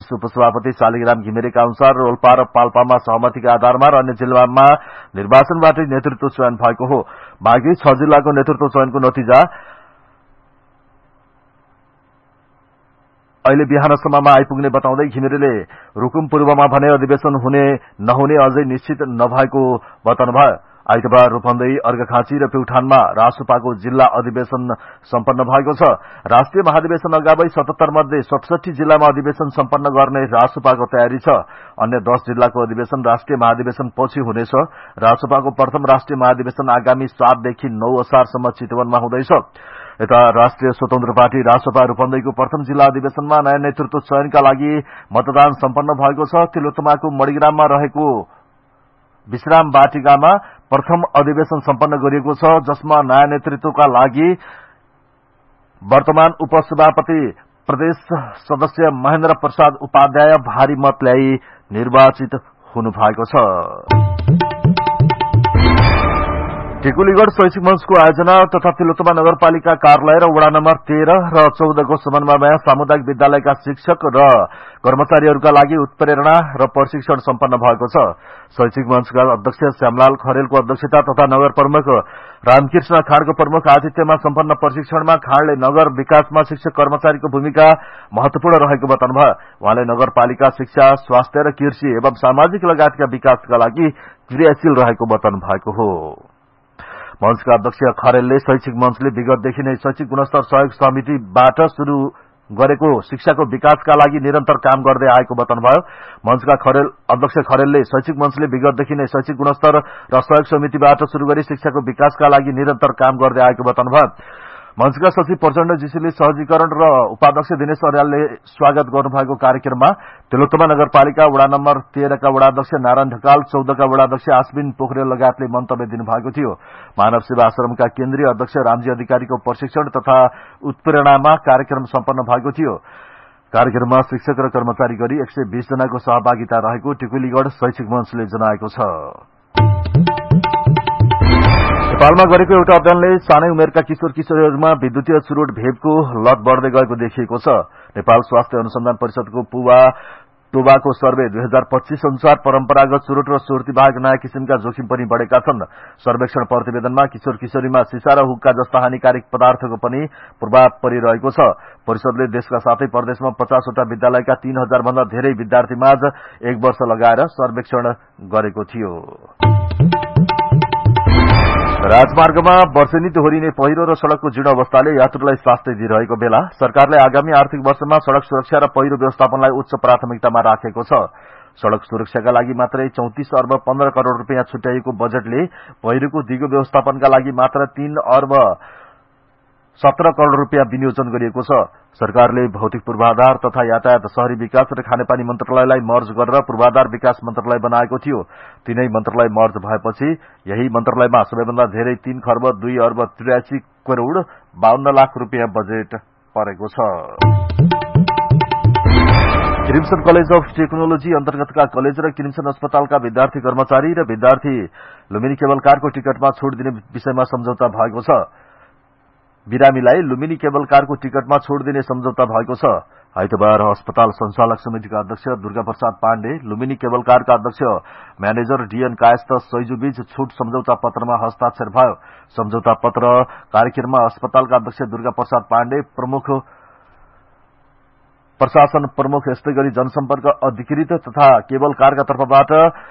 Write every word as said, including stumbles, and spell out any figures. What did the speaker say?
उपसभापति शालिग्राम घिमिरेका अनुसार रोल्पा र पाल्पामा सहमतिका आधारमा र अन्य जिल्लामा निर्वाचनबाट नेतृत्व चयन भएको हो। बाँकी छ जिल्लाको नेतृत्व चयनको नतिजा अहिले बिहानसम्ममा आइपुग्ने बताउँदै घिमिरेले रुकुम पूर्वमा भने अधिवेशन हुने नहुने अझै निश्चित नभएको बताउनुभयो। आइतबार रूपन्देही, अर्घाखाँची र प्युठानमा रासोपाको जिल्ला अधिवेशन सम्पन्न भएको छ। राष्ट्रिय महाधिवेशन अगावै सतहत्तर मध्ये सतसठी जिल्लामा अधिवेशन सम्पन्न गर्ने रासोपाको तयारी छ। अन्य दस जिल्लाको अधिवेशन राष्ट्रिय महाधिवेशन पछि हुनेछ। रासोपाको प्रथम राष्ट्रिय महाधिवेशन आगामी सातदेखि नौ असारसम्म चितवनमा हुँदैछ। यता राष्ट्रिय स्वतन्त्र पार्टी रासोपा रूपन्देहीको प्रथम जिल्ला अधिवेशनमा नयाँ नेतृत्व चयनका लागि मतदान सम्पन्न भएको छ। तिलोत्तमाको मणिग्राममा रहेको विश्राम बाटिकामा प्रथम अधिवेशन सम्पन्न गरिएको छ, जसमा नयाँ नेतृत्वका लागि वर्तमान उपसभापति प्रदेश सदस्य महेन्द्र प्रसाद उपाध्याय भारी मत ल्याई निर्वाचित हुनु भएको छ। टिकुलीगढ़ शैक्षिक मंचको आयोजना तथा तिलोत्तमा नगरपालिका कार्यालय र वडा नम्बर तेह्र र चौध को समन्वयमा सामुदायिक विद्यालयका शिक्षक र कर्मचारीहरूका लागि उत्प्रेरणा र प्रशिक्षण सम्पन्न भएको छ। शैक्षिक मंचका अध्यक्ष श्यामलाल खरेलको अध्यक्षता तथा नगर प्रमुख रामकृष्ण खाँडको प्रमुख आतिथ्यमा सम्पन्न प्रशिक्षणमा खाँडले नगर विकासमा शिक्षक कर्मचारीको भूमिका महत्वपूर्ण रहेको बताउनुभयो। उहाँले नगरपालिका शिक्षा, स्वास्थ्य र कृषि एवं सामाजिक लगायतका विकासका लागि क्रियाशील रहेको बताउनु भएको हो। मंचका अध्यक्ष खरेलले शैक्षिक मंचले विगतदेखि नै शैक्षिक गुणस्तर सहयोग समितिबाट शुरू गरेको शिक्षाको विकासका लागि निरन्तर काम गर्दै आएको बताउनुभयो। मंचका खरेल अध्यक्ष खरेलले शैक्षिक मंचले विगतदेखि नै शैक्षिक गुणस्तर र सहयोग समितिबाट शुरू गरी शिक्षाको विकासका लागि निरन्तर काम गर्दै आएको बताउनुभयो। मंचका सचिव प्रचण्ड जीसीले सहजीकरण र उपाध्यक्ष दिनेश अर्यालले स्वागत गर्नुभएको कार्यक्रममा तिलोत्तमा नगरपालिका वडा नम्बर तेह्र का वडाध्यक्ष नारायण ढकाल, चौध का वडाध्यक्ष आश्विन पोखरेल लगायतले मन्तव्य दिनुभएको थियो। मानव सेवा आश्रमका केन्द्रीय अध्यक्ष रामजी अधिकारीको प्रशिक्षण तथा उत्प्रेरणामा कार्यक्रम सम्पन्न भएको थियो। कार्यक्रममा शिक्षक र कर्मचारी गरी एक सय बीस जनाको सहभागिता रहेको टिकुलीगढ़ शैक्षिक मंचले जनाएको छ। नेपालमा गरेको एउटा अध्ययनले सानै उमेरका किशोर किशोरीहरूमा विद्युतीय चुरोट भेपको लत बढ्दै गएको देखिएको छ। नेपाल स्वास्थ्य अनुसन्धान परिषदको पुवा टोबाको सर्वे दुई हजार पच्चीस अनुसार परम्परागत चुरोट र सुर्ती बाहेक नयाँ किसिमका जोखिम पनि बढ़ेका छन्। सर्वेक्षण प्रतिवेदनमा किशोर किशोरीमा सिसा र हुक्का जस्ता हानिकारक पदार्थको पनि प्रभाव परिरहेको छ। परिषदले देशका साथै प्रदेशमा पचासवटा विद्यालयका तीन हजार भन्दा धेरै विद्यार्थीमाझ एक वर्ष लगाएर सर्वेक्षण गरेको थियो। राजमार्गमा वर्षेनी दोहोरिने पहिरो र सड़कको जीर्ण अवस्थाले यात्रुलाई शास्ति दिइरहेको बेला सरकारले आगामी आर्थिक वर्षमा सड़क सुरक्षा र पहिरो व्यवस्थापनलाई उच्च प्राथमिकतामा राखेको छ। सड़क सुरक्षाका लागि मात्रै चौतिस अर्ब पन्ध्र करोड़ रुपियाँ छुट्याइएको बजेटले पहिरोको दिगो व्यवस्थापनका लागि मात्र तीन अर्ब सत्र करोड़ रुपियाँ विनियोजन गरिएको छ। सरकारले भौतिक पूर्वाधार तथा यातायात, शहरी विकास र खानेपानी मन्त्रालयलाई मर्ज गरेर पूर्वाधार विकास मन्त्रालय बनाएको थियो। तीनै मन्त्रालय मर्ज भएपछि यही मन्त्रालयमा सबैभन्दा धेरै तीन खर्ब दुई अर्ब त्रियासी करोड़ बाहन्न लाख रुपियाँ बजेट परेको छ। क्रिम्सन कलेज अफ टेक्नोलोजी अन्तर्गतका कलेज र क्रिम्सन अस्पतालका विद्यार्थी कर्मचारी र विद्यार्थी लुम्बिनी केबल कारको टिकटमा छुट दिने विषयमा सम्झौता भएको छ। बिरामीलाई लुम्बिनी केबल कारको टिकटमा छोड़ दिने सम्झौता भएको छ। आइतबार अस्पताल संचालक समितिका अध्यक्ष दुर्गा प्रसाद पाण्डे, लुम्बिनी केबल कारका अध्यक्ष म्यानेजर डीएन कायस्थ सैजुबीच छुट सम्झौता पत्रमा हस्ताक्षर भयो। सम्झौता पत्र कार्यक्रममा अस्पतालका अध्यक्ष दुर्गा प्रसाद पाण्डे, प्रमुख प्रशासन प्रमुख, यस्तै गरी जनसम्पर्क अधिकृत तथा केबल कारका तर्फबाट